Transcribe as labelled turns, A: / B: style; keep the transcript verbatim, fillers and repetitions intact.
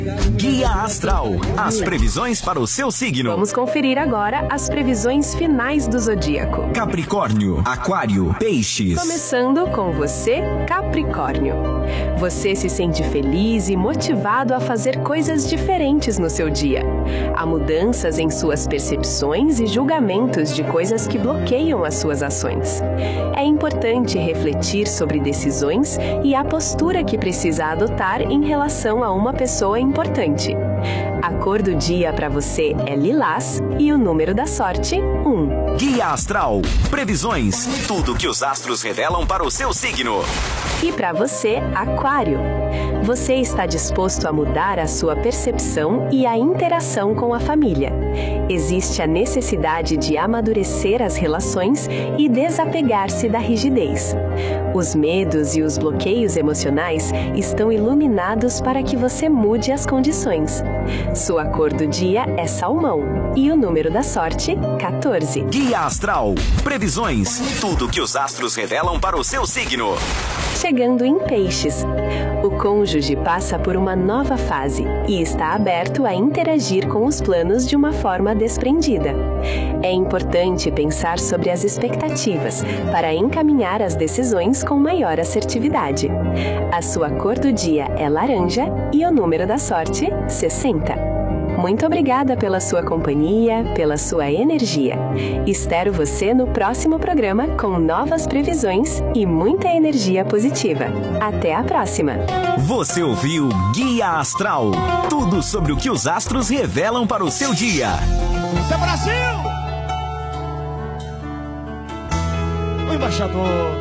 A: Guia Astral, as previsões para o seu signo.
B: Vamos conferir agora as previsões finais do zodíaco.
A: Capricórnio, Aquário, Peixes.
B: Começando com você, Capricórnio. Você se sente feliz e motivado a fazer coisas diferentes no seu dia. Há mudanças em suas percepções e julgamentos de coisas que bloqueiam as suas ações. É importante refletir sobre decisões e a postura que precisa adotar em relação a uma pessoa importante. A cor do dia para você é lilás e o número da sorte, um.
A: Guia Astral, previsões, tudo que os astros revelam para o seu signo.
B: E para você, Aquário, você está disposto a mudar a sua percepção e a interação com a família. Existe a necessidade de amadurecer as relações e desapegar-se da rigidez. Os medos e os bloqueios emocionais estão iluminados para que você mude as condições. Sua cor do dia é salmão e o número da sorte, quatorze.
A: Guia Astral, previsões, tudo que os astros revelam para o seu signo.
B: Chegando em Peixes, o cônjuge passa por uma nova fase e está aberto a interagir com os planos de uma forma desprendida. É importante pensar sobre as expectativas para encaminhar as decisões com maior assertividade. A sua cor do dia é laranja e o número da sorte, sessenta. Muito obrigada pela sua companhia, pela sua energia. Espero você no próximo programa com novas previsões e muita energia positiva. Até a próxima!
A: Você ouviu Guia Astral, tudo sobre o que os astros revelam para o seu dia.
C: Até Brasil! O embaixador...